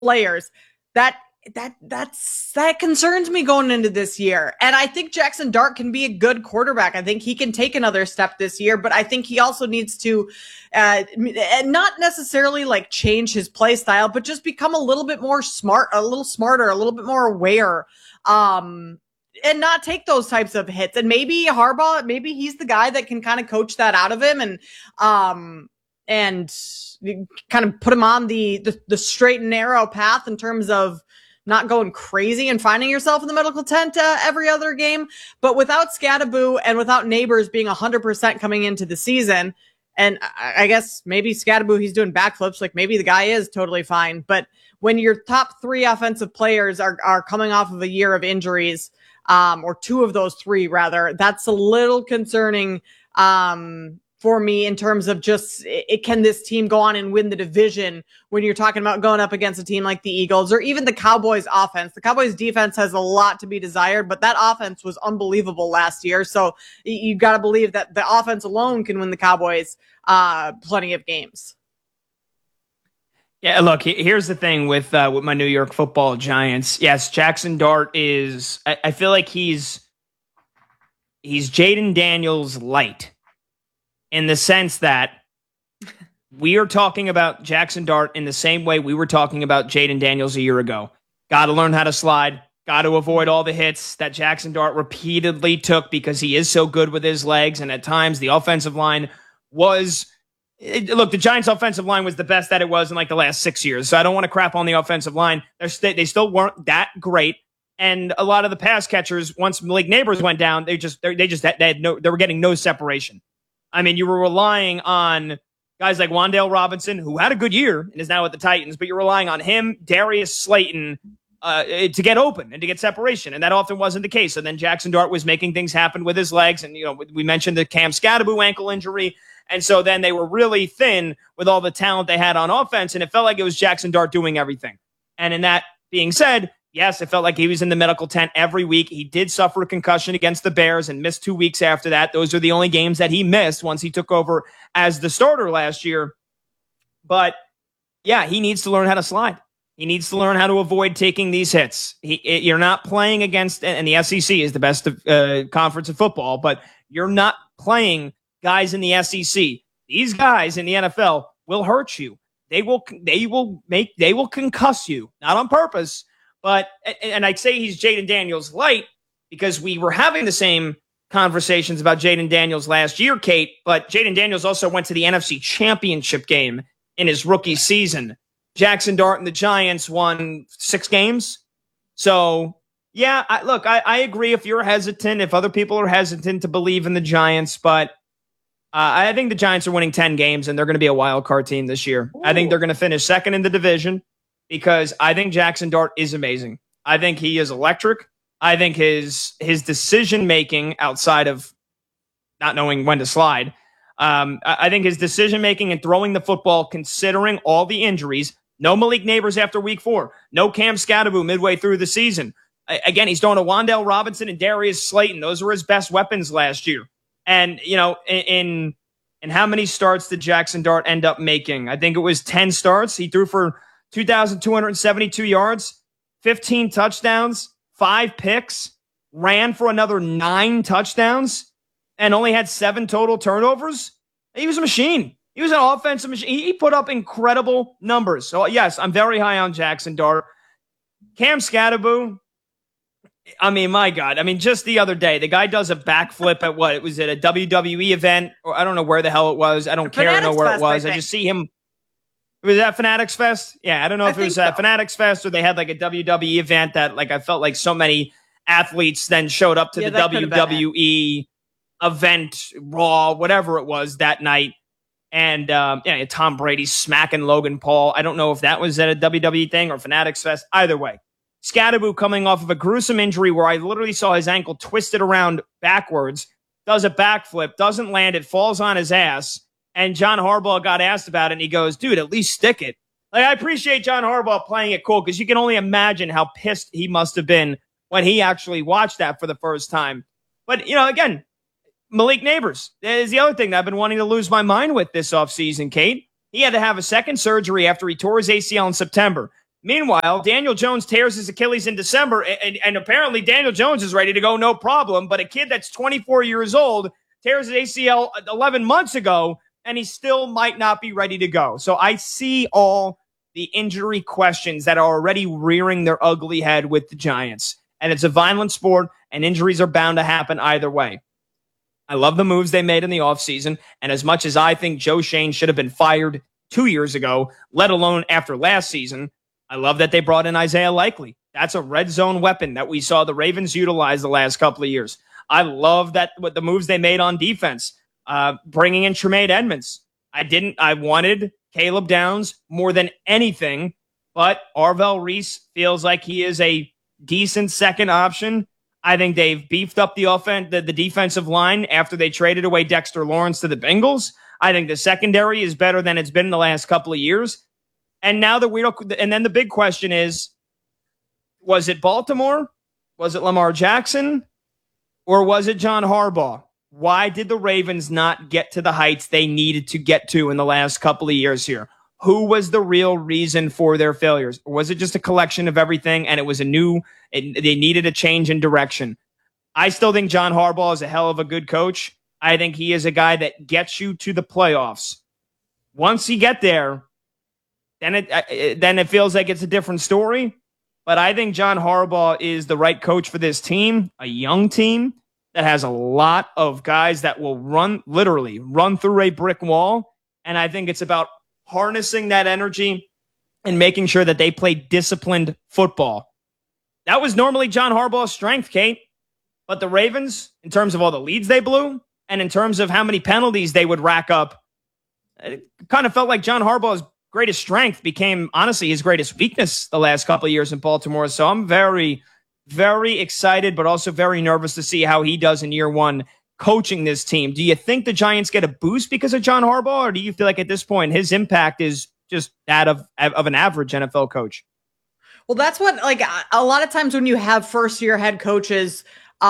players, that that concerns me going into this year. And I think Jackson Dart can be a good quarterback. I think he can take another step this year, but I think he also needs to not necessarily like change his play style, but just become a little bit more smart, a little smarter, a little bit more aware. And not take those types of hits. And maybe Harbaugh, maybe he's the guy that can kind of coach that out of him and kind of put him on the straight and narrow path in terms of not going crazy and finding yourself in the medical tent every other game. But without Scadaboo and without Neighbors being 100% coming into the season, and I guess maybe Scadaboo, he's doing backflips, like maybe the guy is totally fine. But when your top three offensive players are coming off of a year of injuries, or two of those three rather, that's a little concerning for me in terms of just can this team go on and win the division when you're talking about going up against a team like the Eagles or even the Cowboys offense. The Cowboys defense has a lot to be desired, but that offense was unbelievable last year. So you got to believe that the offense alone can win the Cowboys plenty of games. Yeah, look, here's the thing with my New York Football Giants. Yes, Jackson Dart is. I feel like he's Jayden Daniels light, in the sense that we are talking about Jackson Dart in the same way we were talking about Jayden Daniels a year ago. Got to learn how to slide. Got to avoid all the hits that Jackson Dart repeatedly took because he is so good with his legs, and at times the offensive line was. Look, the Giants' offensive line was the best that it was in like the last 6 years. So I don't want to crap on the offensive line. They still weren't that great. And a lot of the pass catchers, once Malik Neighbors went down, they were getting no separation. I mean, you were relying on guys like Wan'Dale Robinson, who had a good year and is now at the Titans, but you're relying on him, Darius Slayton, to get open and to get separation. And that often wasn't the case. So then Jackson Dart was making things happen with his legs. And, we mentioned the Cam Scadaboo ankle injury. And so then they were really thin with all the talent they had on offense, and it felt like it was Jackson Dart doing everything. And in that being said, yes, it felt like he was in the medical tent every week. He did suffer a concussion against the Bears and missed 2 weeks after that. Those are the only games that he missed once he took over as the starter last year. But, yeah, he needs to learn how to slide. He needs to learn how to avoid taking these hits. You're not playing against, and the SEC is the best conference of football, but you're not playing guys in the SEC. These guys in the NFL will hurt you. They will concuss you, not on purpose. But, and I'd say he's Jayden Daniels light because we were having the same conversations about Jayden Daniels last year, Kate, but Jayden Daniels also went to the NFC Championship game in his rookie season. Jackson Dart and the Giants won 6 games. So, yeah, I agree if you're hesitant, if other people are hesitant to believe in the Giants, but I think the Giants are winning 10 games, and they're going to be a wild card team this year. Ooh. I think they're going to finish second in the division because I think Jackson Dart is amazing. I think he is electric. I think his decision-making outside of not knowing when to slide, I think his decision-making and throwing the football, considering all the injuries, no Malik Neighbors after week 4, no Cam Scadaboo midway through the season. Again, he's throwing to Wan'Dale Robinson and Darius Slayton. Those were his best weapons last year. And, in how many starts did Jackson Dart end up making? I think it was 10 starts. He threw for 2,272 yards, 15 touchdowns, 5 picks, ran for another 9 touchdowns, and only had 7 total turnovers. He was a machine. He was an offensive machine. He put up incredible numbers. So, yes, I'm very high on Jackson Dart. Cam Scadaboo, I mean, my God. I mean, just the other day, the guy does a backflip at what? Was it a WWE event? Or I don't know where the hell it was. I don't care to know where it was. I just see him. Was that Fanatics Fest? Yeah, I don't know if it was Fanatics Fest or they had like a WWE event that like I felt like so many athletes then showed up to the WWE event, Raw, whatever it was that night. And Tom Brady smacking Logan Paul. I don't know if that was at a WWE thing or Fanatics Fest. Either way. Scadaboo coming off of a gruesome injury where I literally saw his ankle twisted around backwards, does a backflip, doesn't land it, falls on his ass, and John Harbaugh got asked about it, and he goes, dude, at least stick it. Like, I appreciate John Harbaugh playing it cool because you can only imagine how pissed he must have been when he actually watched that for the first time. But, again, Malik Neighbors is the other thing that I've been wanting to lose my mind with this offseason, Kate. He had to have a second surgery after he tore his ACL in September. Meanwhile, Daniel Jones tears his Achilles in December, and apparently Daniel Jones is ready to go, no problem. But a kid that's 24 years old tears his ACL 11 months ago, and he still might not be ready to go. So I see all the injury questions that are already rearing their ugly head with the Giants. And it's a violent sport, and injuries are bound to happen either way. I love the moves they made in the offseason, and as much as I think Joe Shane should have been fired 2 years ago, let alone after last season, I love that they brought in Isaiah Likely. That's a red zone weapon that we saw the Ravens utilize the last couple of years. I love that what the moves they made on defense, bringing in Tremaine Edmonds. I wanted Caleb Downs more than anything, but Arvell Reese feels like he is a decent second option. I think they've beefed up the defensive line after they traded away Dexter Lawrence to the Bengals. I think the secondary is better than it's been in the last couple of years. And now then the big question is, was it Baltimore? Was it Lamar Jackson? Or was it John Harbaugh? Why did the Ravens not get to the heights they needed to get to in the last couple of years here? Who was the real reason for their failures? Or was it just a collection of everything and it was they needed a change in direction? I still think John Harbaugh is a hell of a good coach. I think he is a guy that gets you to the playoffs. Once you get there, then it feels like it's a different story. But I think John Harbaugh is the right coach for this team, a young team that has a lot of guys that will literally run through a brick wall. And I think it's about harnessing that energy and making sure that they play disciplined football. That was normally John Harbaugh's strength, Kate. But the Ravens, in terms of all the leads they blew and in terms of how many penalties they would rack up, it kind of felt like John Harbaugh's greatest strength became, honestly, his greatest weakness the last couple of years in Baltimore. So I'm very, very excited, but also very nervous to see how he does in year one coaching this team. Do you think the Giants get a boost because of John Harbaugh, or do you feel like at this point his impact is just that of an average NFL coach? Well, that's what, like, a lot of times when you have first-year head coaches,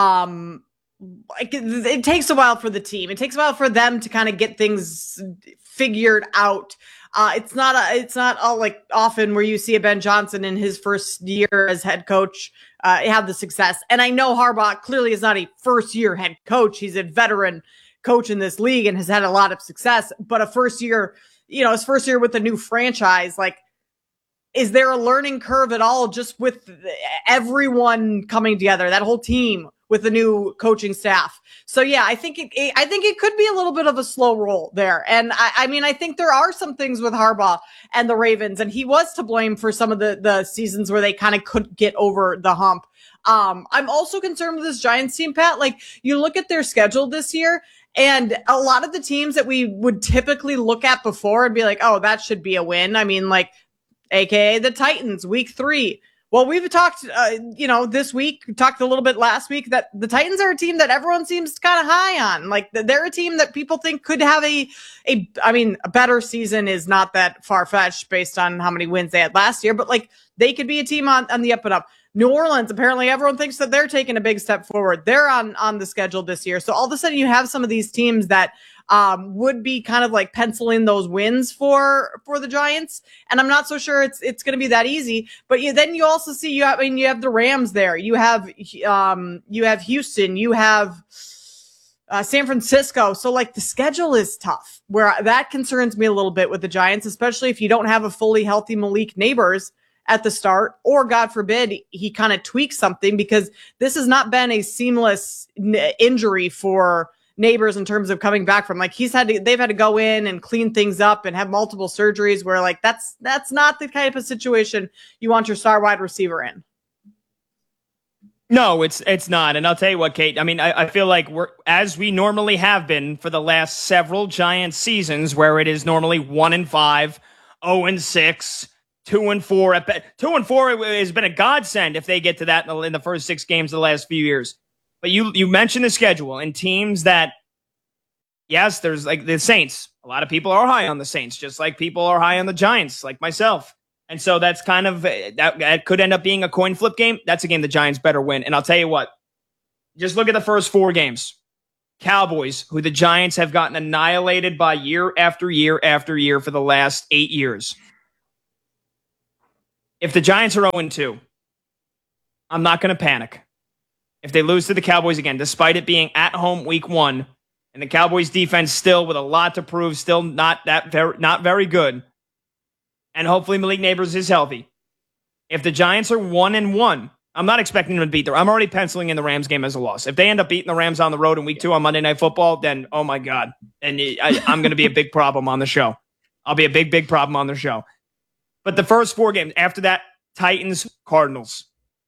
it takes a while for the team. It takes a while for them to kind of get things figured out. It's not all like often where you see a Ben Johnson in his first year as head coach have the success. And I know Harbaugh clearly is not a first year head coach. He's a veteran coach in this league and has had a lot of success. But his first year with a new franchise, like, is there a learning curve at all just with everyone coming together, that whole team with the new coaching staff? So yeah, I think it could be a little bit of a slow roll there. And I mean, I think there are some things with Harbaugh and the Ravens, and he was to blame for some of the seasons where they kind of couldn't get over the hump. I'm also concerned with this Giants team, Pat. Like, you look at their schedule this year, and a lot of the teams that we would typically look at before and be like, oh, that should be a win. I mean, like, AKA the Titans, week 3. Well, we've talked, this week, we talked a little bit last week that the Titans are a team that everyone seems kind of high on. Like, they're a team that people think could have a better season is not that far-fetched based on how many wins they had last year, but like, they could be a team on the up and up. New Orleans, apparently everyone thinks that they're taking a big step forward. They're on the schedule this year. So all of a sudden you have some of these teams that would be kind of like penciling those wins for the Giants. And I'm not so sure it's going to be that easy. But then you also see you have the Rams there. You have Houston. You have San Francisco. So like, the schedule is tough, where that concerns me a little bit with the Giants, especially if you don't have a fully healthy Malik Neighbors at the start, or God forbid he kind of tweaks something, because this has not been a seamless injury for Neighbors in terms of coming back from. Like, they've had to go in and clean things up and have multiple surgeries, where like that's not the type of situation you want your star wide receiver in. No, it's not. And I'll tell you what, Kate, I mean, I feel like we're, as we normally have been for the last several Giants seasons, where it is normally 1-5, 0-6, 2-4. 2-4 has been a godsend if they get to that in the first 6 games of the last few years. But you mentioned the schedule and teams that, yes, there's like the Saints. A lot of people are high on the Saints, just like people are high on the Giants, like myself. And so that's kind of, that could end up being a coin flip game. That's a game the Giants better win. And I'll tell you what, just look at the first 4 games. Cowboys, who the Giants have gotten annihilated by year after year after year for the last 8 years. If the Giants are 0-2, I'm not going to panic. If they lose to the Cowboys again, despite it being at home week 1, and the Cowboys defense still with a lot to prove, still not very good, and hopefully Malik Nabers is healthy. If the Giants are 1-1, I'm not expecting them to beat them. I'm already penciling in the Rams game as a loss. If they end up beating the Rams on the road in week 2 on Monday Night Football, then oh my God, and I'm going to be a big problem on the show. I'll be a big problem on the show. But the first 4 games after that, Titans, Cardinals.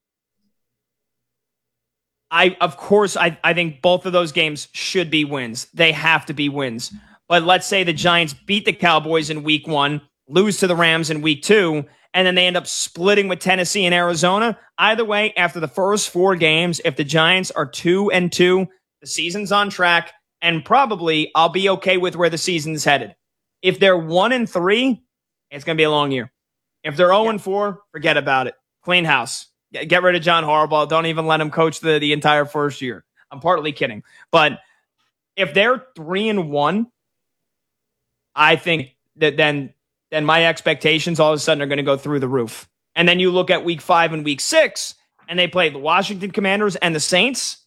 I think both of those games should be wins. They have to be wins. But let's say the Giants beat the Cowboys in week 1, lose to the Rams in week 2, and then they end up splitting with Tennessee and Arizona. Either way, after the first 4 games, if the Giants are 2-2, the season's on track, and probably I'll be okay with where the season's headed. If they're 1-3, it's going to be a long year. If they're 0-4, forget about it. Clean house. Get rid of John Harbaugh. Don't even let him coach the entire first year. I'm partly kidding. But if they're 3-1, I think that then my expectations all of a sudden are going to go through the roof. And then you look at week 5 and week 6, and they play the Washington Commanders and the Saints.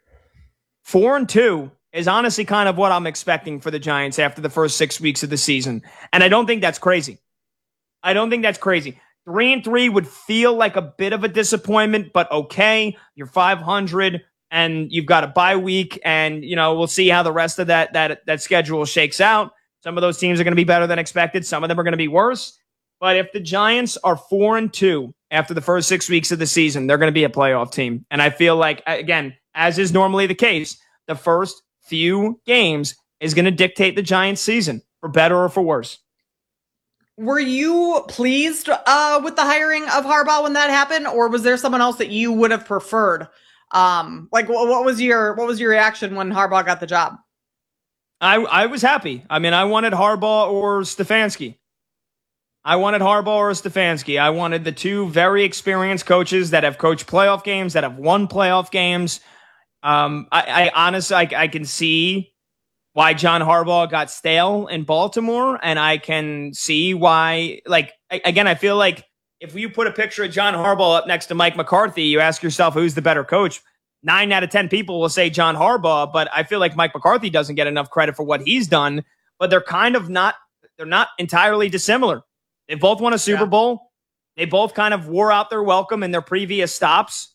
4-2 is honestly kind of what I'm expecting for the Giants after the first 6 weeks of the season. And I don't think that's crazy. 3-3 would feel like a bit of a disappointment, but okay, you're 500 and you've got a bye week, and we'll see how the rest of that schedule shakes out. Some of those teams are going to be better than expected. Some of them are going to be worse. But if the Giants are 4-2 after the first 6 weeks of the season, they're going to be a playoff team. And I feel like, again, as is normally the case, the first few games is going to dictate the Giants' season, for better or for worse. Were you pleased with the hiring of Harbaugh when that happened, or was there someone else that you would have preferred? What was your reaction when Harbaugh got the job? I was happy. I mean, I wanted Harbaugh or Stefanski. I wanted the 2 very experienced coaches that have coached playoff games, that have won playoff games. I honestly can see why John Harbaugh got stale in Baltimore, and I can see why, I feel like if you put a picture of John Harbaugh up next to Mike McCarthy, you ask yourself, who's the better coach? 9 out of 10 people will say John Harbaugh, but I feel like Mike McCarthy doesn't get enough credit for what he's done, but they're not entirely dissimilar. They both won a Super Bowl. They both kind of wore out their welcome in their previous stops,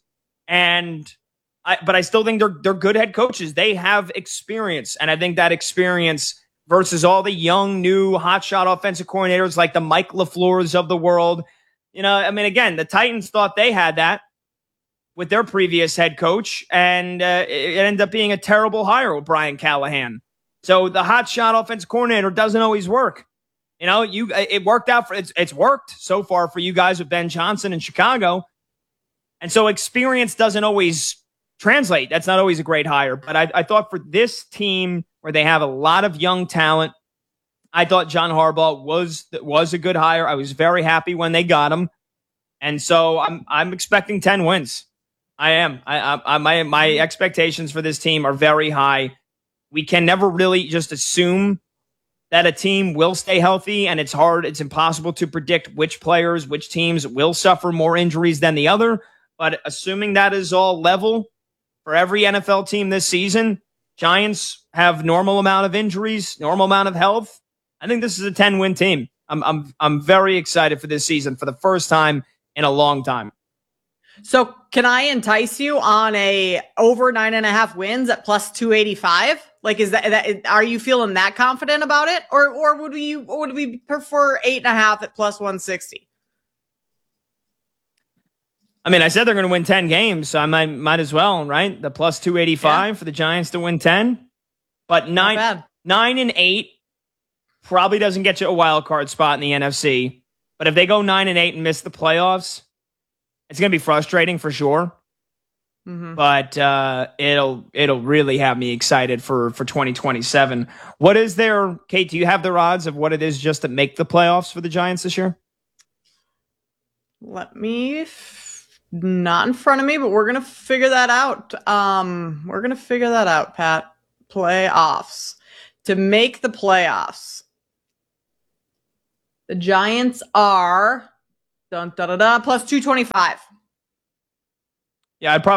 but I still think they're good head coaches. They have experience, and I think that experience versus all the young, new, hotshot offensive coordinators like the Mike LaFleurs of the world. Again, the Titans thought they had that with their previous head coach, and it ended up being a terrible hire with Brian Callahan. So the hotshot offensive coordinator doesn't always work. It worked out it's worked so far for you guys with Ben Johnson in Chicago, and so experience doesn't always translate. That's not always a great hire, but I thought for this team where they have a lot of young talent, I thought John Harbaugh was a good hire. I was very happy when they got him, and so I'm expecting 10 wins. I am. My expectations for this team are very high. We can never really just assume that a team will stay healthy, and it's impossible to predict which teams will suffer more injuries than the other. But assuming that is all level for every NFL team this season, Giants have normal amount of injuries, normal amount of health. I think this is a 10-win team. I'm very excited for this season for the first time in a long time. So can I entice you on a over 9.5 wins at plus 285? Is that are you feeling that confident about it? Or would we prefer 8.5 at plus 160? I said they're going to win 10 games, so I might as well, right? The plus 285 for the Giants to win 10. But 9 and 8 probably doesn't get you a wild card spot in the NFC. But if they go 9 and 8 and miss the playoffs, it's going to be frustrating for sure. Mm-hmm. But it'll really have me excited for 2027. What is there, Kate? Do you have the odds of what it is just to make the playoffs for the Giants this year? Let me. Not in front of me, but we're going to figure that out. We're going to figure that out, Pat. Playoffs. To make the playoffs, the Giants are Dun, da, da, da, plus 225. Yeah, I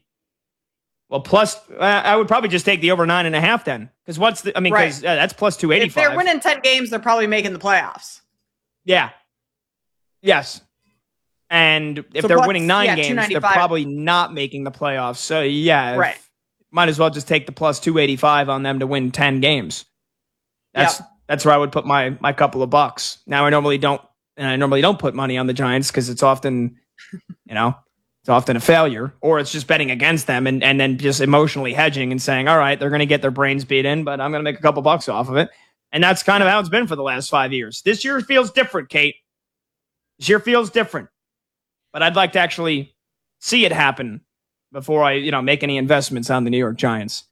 would probably just take the over 9.5 then. Because that's plus 285. If they're winning 10 games, they're probably making the playoffs. Yeah. Yes. And if they're winning 9 games, they're probably not making the playoffs. So, yeah. Right. Might as well just take the plus 285 on them to win 10 games. That's where I would put my couple of bucks. Now, I normally don't put money on the Giants because it's often, it's often a failure, or it's just betting against them and then just emotionally hedging and saying, all right, they're going to get their brains beat in, but I'm going to make a couple bucks off of it. And that's kind of how it's been for the last 5 years. This year feels different, Kate. This year feels different. But I'd like to actually see it happen before I, make any investments on the New York Giants.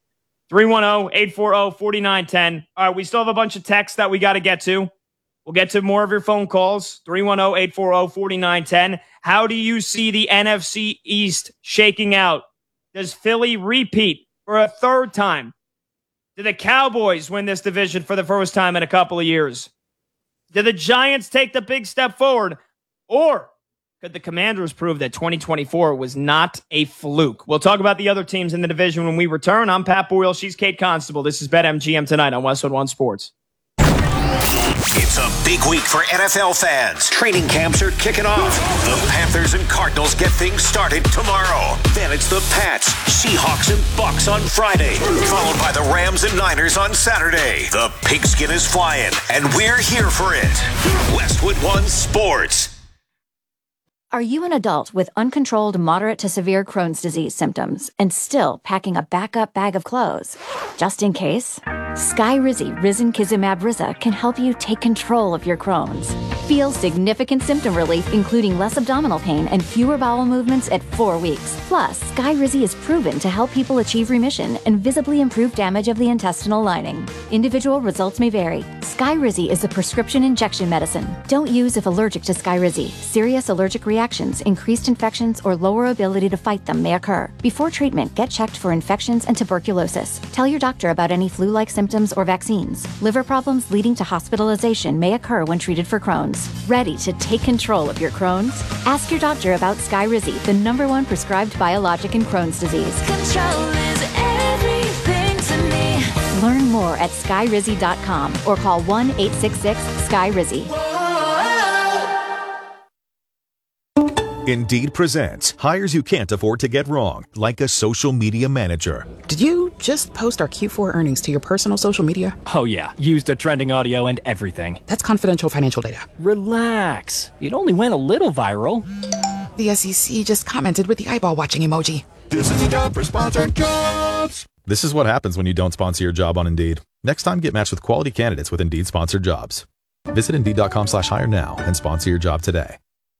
310-840-4910. All right, we still have a bunch of texts that we got to get to. We'll get to more of your phone calls. 310-840-4910. How do you see the NFC East shaking out? Does Philly repeat for a third time? Do the Cowboys win this division for the first time in a couple of years? Do the Giants take the big step forward? Or could the Commanders prove that 2024 was not a fluke? We'll talk about the other teams in the division when we return. I'm Pat Boyle. She's Kate Constable. This is BetMGM tonight on Westwood One Sports. It's a big week for NFL fans. Training camps are kicking off. The Panthers and Cardinals get things started tomorrow. Then it's the Pats, Seahawks, and Bucks on Friday, followed by the Rams and Niners on Saturday. The pigskin is flying, and we're here for it. Westwood One Sports. Are you an adult with uncontrolled moderate to severe Crohn's disease symptoms and still packing a backup bag of clothes? Just in case? Skyrizi Risankizumab Riza can help you take control of your Crohn's. Feel significant symptom relief, including less abdominal pain and fewer bowel movements at 4 weeks. Plus, Skyrizi is proven to help people achieve remission and visibly improve damage of the intestinal lining. Individual results may vary. Skyrizi is a prescription injection medicine. Don't use if allergic to Skyrizi. Serious allergic reactions, increased infections, or lower ability to fight them may occur. Before treatment, get checked for infections and tuberculosis. Tell your doctor about any flu-like symptoms or vaccines. Liver problems leading to hospitalization may occur when treated for Crohn's. Ready to take control of your Crohn's? Ask your doctor about Skyrizi, the #1 prescribed biologic in Crohn's disease. Control is everything to me. Learn more at skyrizi.com or call 1-866-SKYRIZI. Indeed presents hires you can't afford to get wrong, like a social media manager. Did you just post our Q4 earnings to your personal social media? Oh yeah, used the trending audio and everything. That's confidential financial data. Relax. It only went a little viral. The SEC just commented with the eyeball watching emoji. This is a job for sponsored jobs. This is what happens when you don't sponsor your job on Indeed. Next time, get matched with quality candidates with Indeed sponsored jobs. Visit Indeed.com/hire now and sponsor your job today.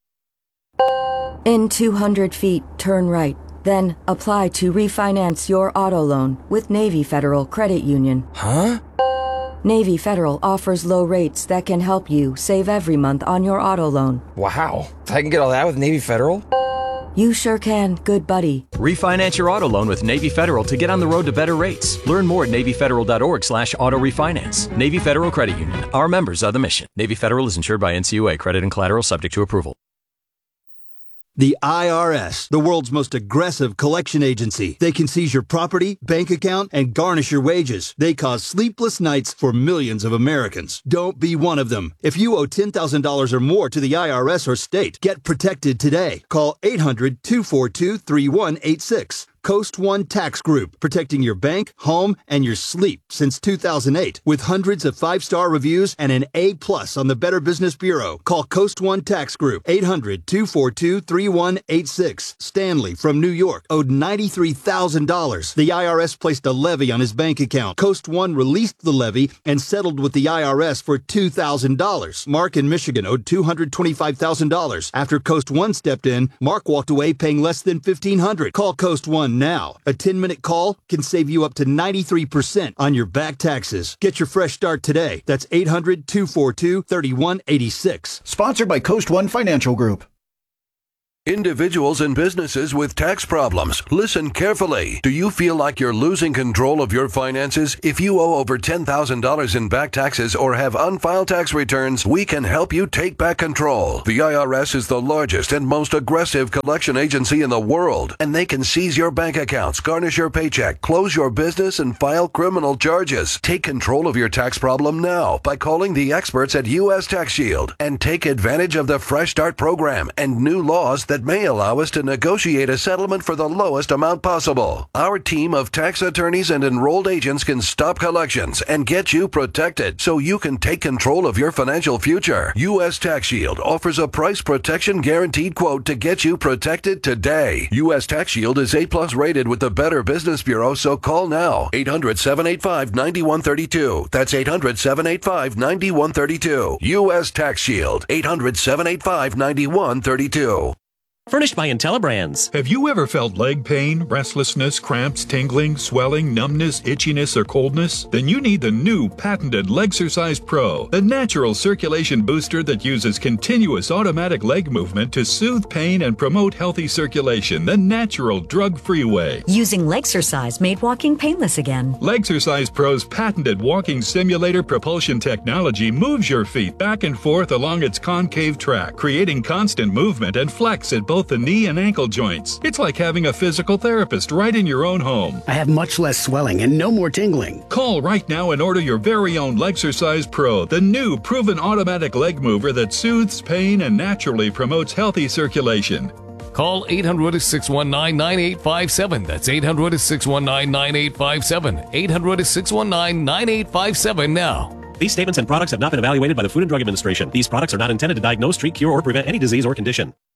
In 200 feet, turn right. Then apply to refinance your auto loan with Navy Federal Credit Union. Huh? Navy Federal offers low rates that can help you save every month on your auto loan. Wow. I can get all that with Navy Federal? You sure can, good buddy. Refinance your auto loan with Navy Federal to get on the road to better rates. Learn more at NavyFederal.org/auto refinance. Navy Federal Credit Union. Our members are the mission. Navy Federal is insured by NCUA. Credit and collateral subject to approval. The IRS, the world's most aggressive collection agency. They can seize your property, bank account, and garnish your wages. They cause sleepless nights for millions of Americans. Don't be one of them. If you owe $10,000 or more to the IRS or state, get protected today. Call 800-242-3186. Coast One Tax Group, protecting your bank, home, and your sleep since 2008. With hundreds of 5-star reviews and an A+ on the Better Business Bureau. Call Coast One Tax Group, 800-242-3186. Stanley from New York owed $93,000. The IRS placed a levy on his bank account. Coast One released the levy and settled with the IRS for $2,000. Mark in Michigan owed $225,000. After Coast One stepped in, Mark walked away paying less than $1,500. Call Coast One now. A 10-minute call can save you up to 93% on your back taxes. Get your fresh start today. That's 800-242-3186. Sponsored by Coast One Financial Group. Individuals and businesses with tax problems, listen carefully. Do you feel like you're losing control of your finances? If you owe over $10,000 in back taxes or have unfiled tax returns, we can help you take back control. The IRS is the largest and most aggressive collection agency in the world, and they can seize your bank accounts, garnish your paycheck, close your business, and file criminal charges. Take control of your tax problem now by calling the experts at U.S. Tax Shield and take advantage of the Fresh Start program and new laws that may allow us to negotiate a settlement for the lowest amount possible. Our team of tax attorneys and enrolled agents can stop collections and get you protected so you can take control of your financial future. U.S. Tax Shield offers a price protection guaranteed quote to get you protected today. U.S. Tax Shield is A+ rated with the Better Business Bureau, so call now. 800-785-9132. That's 800-785-9132. U.S. Tax Shield. 800-785-9132. Furnished by IntelliBrands. Have you ever felt leg pain, restlessness, cramps, tingling, swelling, numbness, itchiness, or coldness? Then you need the new patented Legsercise Pro, the natural circulation booster that uses continuous automatic leg movement to soothe pain and promote healthy circulation the natural, drug-free way. Using Legsercise made walking painless again. Legsercise Pro's patented walking simulator propulsion technology moves your feet back and forth along its concave track, creating constant movement and flex at both the knee and ankle joints. It's like having a physical therapist right in your own home. I have much less swelling and no more tingling. Call right now and order your very own Legsercise Pro, the new proven automatic leg mover that soothes pain and naturally promotes healthy circulation. Call 800-619-9857. That's 800-619-9857. 800-619-9857 now. These statements and products have not been evaluated by the Food and Drug Administration. These products are not intended to diagnose, treat, cure, or prevent any disease or condition.